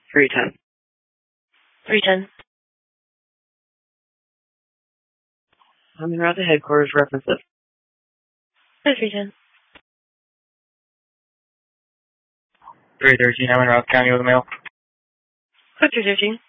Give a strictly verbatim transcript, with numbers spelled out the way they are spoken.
three ten. three ten. I'm en route to headquarters. References. three ten. three thirteen, I'm en route to County with the mail. three thirteen.